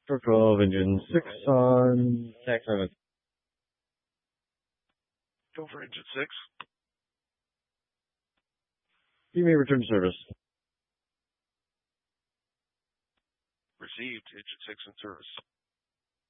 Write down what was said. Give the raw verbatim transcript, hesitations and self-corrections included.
For twelve, engine six on tax seven. Go for engine six. You may return to service. Received, engine six in service.